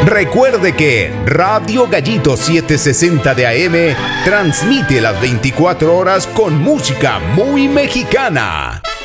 Recuerde que Radio Gallito 760 de AM transmite las 24 horas con música muy mexicana.